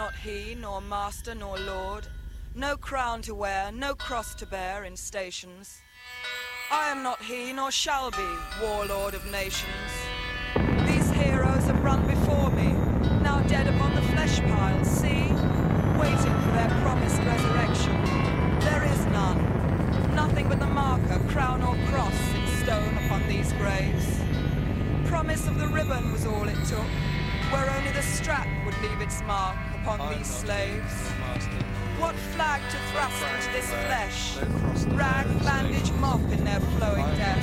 not he, nor master, nor lord, no crown to wear, no cross to bear in stations. I am not he, nor shall be, warlord of nations. These heroes have run before me, now dead upon the flesh pile, see, waiting for their promised resurrection. There is none, nothing but the marker, crown or cross in stone upon these graves. Promise of the ribbon was all it took, where only the strap would leave its mark upon these slaves. What flag to thrust into this flesh? Rag, bandage, mop in their flowing death.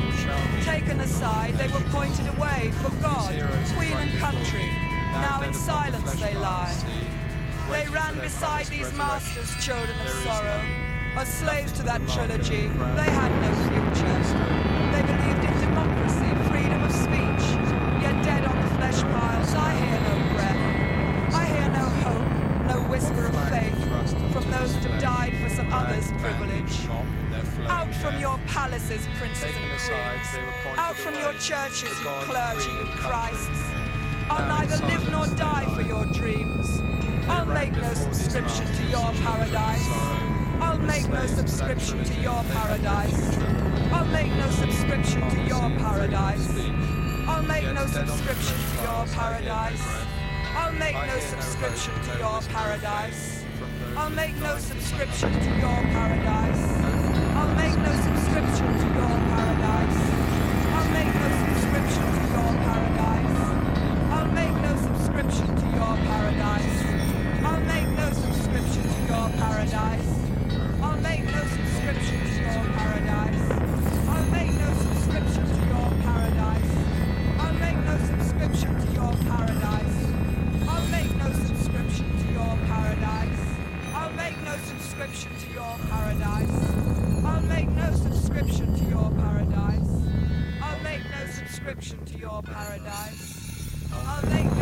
Taken aside, they were pointed away for God, queen and country. Now in silence they lie. They ran beside these masters, children of sorrow. As slaves to that trilogy, they had no future. They believed in democracy, freedom of speech. Yet dead on the flesh piles, I hear no breath. I hear no hope, no whisper of faith from those who died for some other's privilege. Out from your palaces, princes and queens. Out from your churches, you clergy and Christs. I'll neither live nor die for your dreams. I'll make no subscription to your paradise. I'll make no subscription to your paradise. I'll make no subscription to your paradise. I'll make no subscription to your paradise. I'll make no subscription to your paradise. I'll make no subscription to your paradise. I'll make no subscription to your paradise. I'll make no subscription to your paradise. I'll make no subscription to your paradise. I'll make no subscription to your paradise. I'll make no subscription to your paradise. I'll make no subscription to your paradise. I'll make no subscription to your paradise. I'll make no subscription to your paradise. I'll make no subscription to your paradise. I'll make no subscription to your paradise. I'll make no subscription to your paradise. I'll make